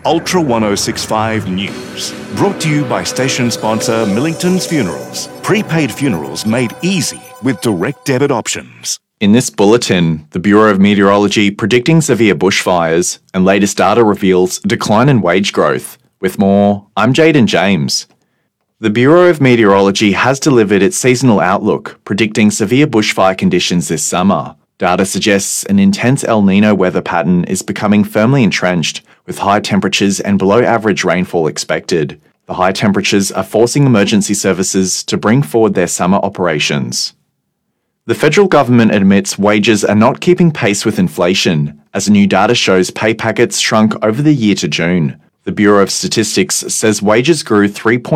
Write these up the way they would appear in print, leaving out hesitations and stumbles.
Ultra 1065 News. Brought to you by station sponsor Millington's Funerals. Prepaid funerals made easy with direct debit options. In this bulletin, the Bureau of Meteorology predicting severe bushfires, and latest data reveals a decline in wage growth. With more, I'm Jaden James. The Bureau of Meteorology has delivered its seasonal outlook, predicting severe bushfire conditions this summer. Data suggests an intense El Niño weather pattern is becoming firmly entrenched, with high temperatures and below average rainfall expected. The high temperatures are forcing emergency services to bring forward their summer operations. The federal government admits wages are not keeping pace with inflation, as new data shows pay packets shrunk over the year to June. The Bureau of Statistics says wages grew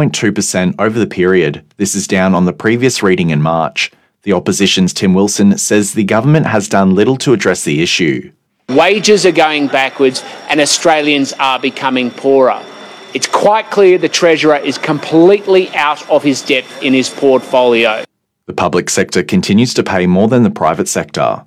3.2% over the period. This is down on the previous reading in March. The opposition's Tim Wilson says the government has done little to address the issue. Wages are going backwards and Australians are becoming poorer. It's quite clear the Treasurer is completely out of his depth in his portfolio. The public sector continues to pay more than the private sector.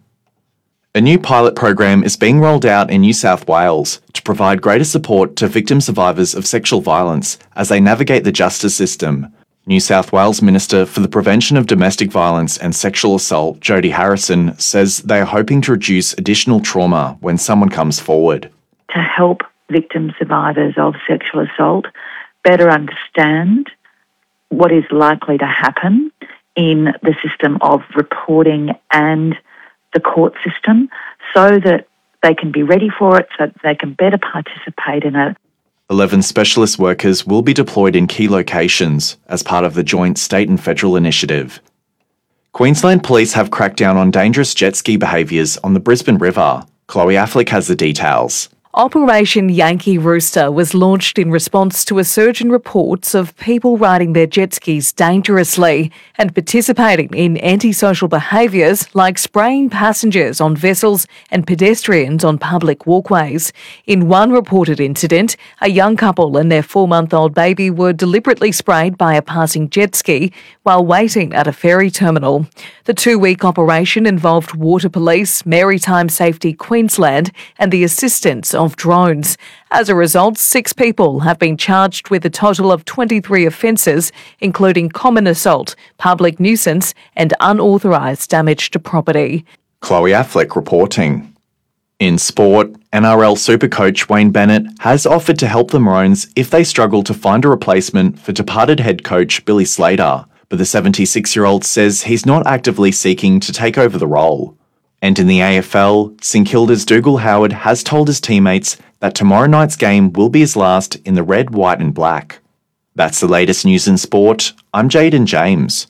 A new pilot program is being rolled out in New South Wales to provide greater support to victim survivors of sexual violence as they navigate the justice system. New South Wales Minister for the Prevention of Domestic Violence and Sexual Assault, Jodie Harrison, says they are hoping to reduce additional trauma when someone comes forward. To help victim survivors of sexual assault better understand what is likely to happen in the system of reporting and the court system, so that they can be ready for it, so that they can better participate in it. 11 specialist workers will be deployed in key locations as part of the joint state and federal initiative. Queensland Police have cracked down on dangerous jet ski behaviours on the Brisbane River. Chloe Affleck has the details. Operation Yankee Rooster was launched in response to a surge in reports of people riding their jet skis dangerously and participating in antisocial behaviours like spraying passengers on vessels and pedestrians on public walkways. In one reported incident, a young couple and their 4-month-old baby were deliberately sprayed by a passing jet ski while waiting at a ferry terminal. The 2-week operation involved Water Police, Maritime Safety Queensland and the assistance of drones. As a result, 6 people have been charged with a total of 23 offences, including common assault, public nuisance and unauthorised damage to property. Chloe Affleck reporting. In sport, NRL Supercoach Wayne Bennett has offered to help the Maroons if they struggle to find a replacement for departed head coach Billy Slater, but the 76-year-old says he's not actively seeking to take over the role. And in the AFL, St Kilda's Dougal Howard has told his teammates that tomorrow night's game will be his last in the red, white and black. That's the latest news in sport. I'm Jaden James.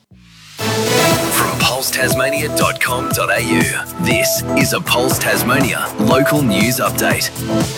From pulsetasmania.com.au, this is a Pulse Tasmania local news update.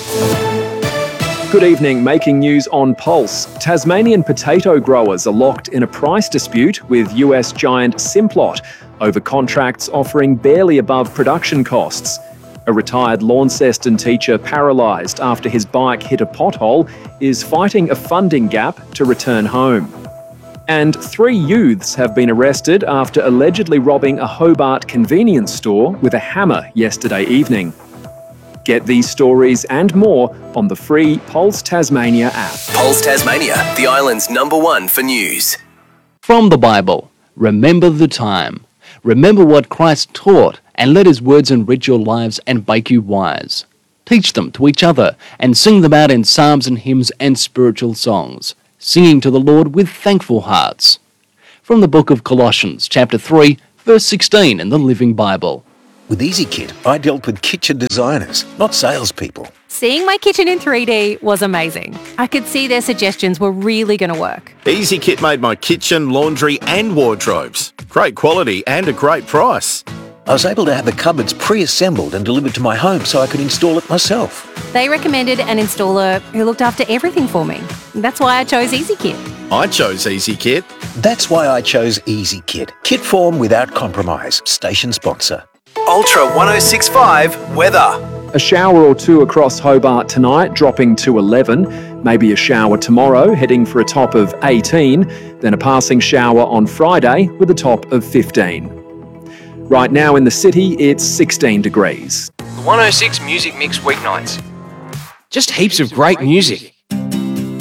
Good evening, making news on Pulse. Tasmanian potato growers are locked in a price dispute with US giant Simplot over contracts offering barely above production costs. A retired Launceston teacher paralysed after his bike hit a pothole is fighting a funding gap to return home. And 3 youths have been arrested after allegedly robbing a Hobart convenience store with a hammer yesterday evening. Get these stories and more on the free Pulse Tasmania app. Pulse Tasmania, the island's #1 for news. From the Bible, remember the time. Remember what Christ taught, and let his words enrich your lives and make you wise. Teach them to each other, and sing them out in psalms and hymns and spiritual songs, singing to the Lord with thankful hearts. From the book of Colossians, chapter 3, verse 16 in the Living Bible. With EasyKit, I dealt with kitchen designers, not salespeople. Seeing my kitchen in 3D was amazing. I could see their suggestions were really going to work. EasyKit made my kitchen, laundry and wardrobes. Great quality and a great price. I was able to have the cupboards pre-assembled and delivered to my home so I could install it myself. They recommended an installer who looked after everything for me. That's why I chose EasyKit. I chose EasyKit. That's why I chose EasyKit. Kit form without compromise. Station sponsor. Ultra 1065 weather. A shower or two across Hobart tonight, dropping to 11. Maybe a shower tomorrow, heading for a top of 18. Then a passing shower on Friday with a top of 15. Right now in the city, it's 16 degrees. The 106 Music Mix weeknights. Just heaps of great music.